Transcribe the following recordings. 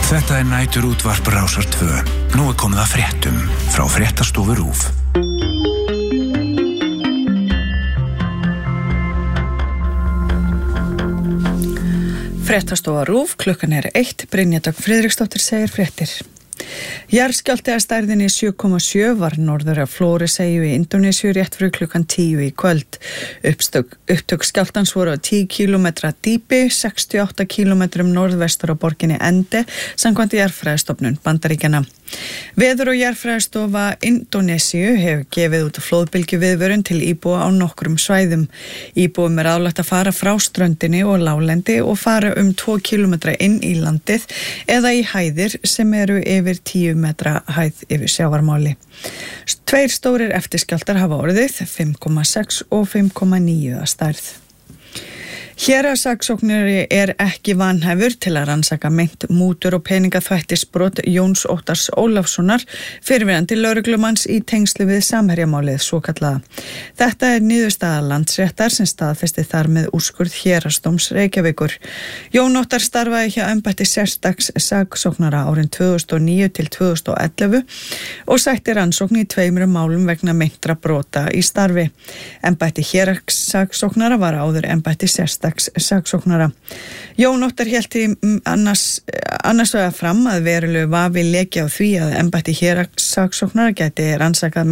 Þetta næturútvarp Rásar 2. Nú komið að fréttum frá Fréttastofu RÚV. Fréttastofa RÚV, klukkan 1, Brynja Dögg Friðriksdóttir segir fréttir. Jarðskjálfti að stærðinni 7,7 var norður af Flóreseyju í Indónesíu rétt fyrir klukkan 10 í kvöld. Upptök skjálftans voru á 10 km dýpi, 68 km norðvestur á borginni Ende, samkvæmt jarðfræðistofnun Bandaríkjanna. Veður- og jarðfræðistofa Indónesíu hefur gefið út flóðbylgjuviðvörun til íbúa á nokkrum svæðum. Íbúum ráðlagt að fara frá ströndinni og láglendi og fara 2 km inn í landið eða í hæðir sem eru yfir 10 metra hæð yfir sjávarmáli. 2 stórir eftirskjálftar hafa orðið, 5,6 og 5,9 að stærð. Héraðssaksóknari ekki vanhæfur til að rannsaka meint mútur og peningaþvættisbrot Jóns Óttars Ólafssonar, fyrrverandi lögreglumanns í tengslu við Samherjamálið svokallaða. Þetta niðurstaða Landsréttar sem staðfesti þar með úrskurð Héraðsdóms Reykjavíkur. Jón Óttar starfaði hjá embætti sérstaks saksóknara árin 2009 til 2011 og sætti rannsókn í 2 málum vegna meintra brota í starfi. Embætti héraðssaksóknara var áður embætti sérstaks saksóknara. Jón Óttar hélt í annars vegar fram að verulegu vafi leki á því að embætti héraðssaksóknara gæti rannsakað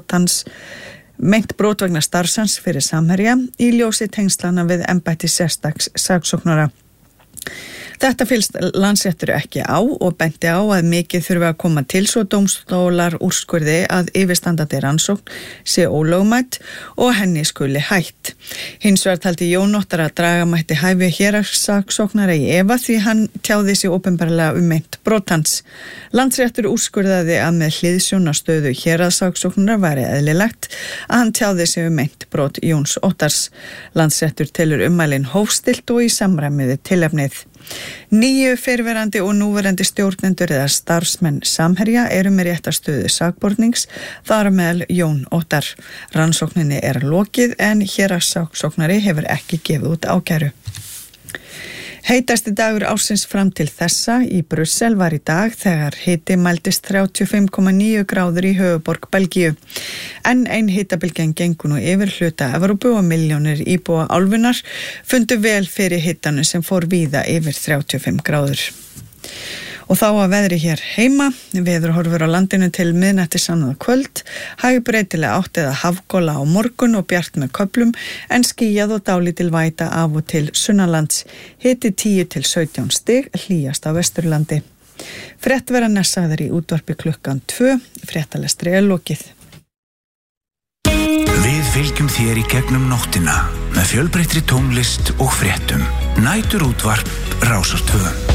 meint brot vegna starfsans fyrir Samherja í ljósi tengslana við embætti sérstaks saksóknara. Þetta fylgst Landsréttur ekki á og benti á að mikið þurfi að koma til svo dómstólar úrskurði að yfirstandandi rannsókn sé ólögmætt og henni skuli hætt. Hins vegar taldi Jón Óttar að draga mætti hæfi héraðssaksóknara í efa því hann tjáði sig opinberlega meint brot hans. Landsréttur úrskurðaði að með hliðsjón af stöðu héraðssaksóknara væri eðlilegt að hann tjáði sig meint brot Jóns Óttars. Landsréttur telur ummælin hófstillt og í samræmi við tilefnið. 9 fyrrverandi og núverandi stjórnendur eða starfsmenn Samherja eru með réttarstöðu sakbornings, þar á meðal Jón Óttar. Rannsókninni lokið en héraðssaksóknari hefur ekki gefið út ákæru. Heitasti dagur ársins fram til þessa í Brussel var í dag þegar hiti mældist 35,9 gráður í höfuðborg Belgíu. Enn ein hitabylgjan gengur nú yfir hluta Evrópu og milljónir íbúa álfunnar fundu vel fyrir hitanum sem fór víða yfir 35 gráður. Og þá að veðri hér heima, veðurhorfur á landinu til miðnættis annað kvöld, hægbreytileg átt eða hafgola á morgun og bjart með köflum, en skýjað og dálítil væta af og til sunnanlands. Hiti 10 til 17 stig, hlýjast á Vesturlandi. Frétt verða næsagðar í útvarpi klukkan 2, fréttalestri lokið. Við fylgjum þér í gegnum nóttina með fjölbreyttri tónlist og fréttum. Næturútvarp Rásar 2.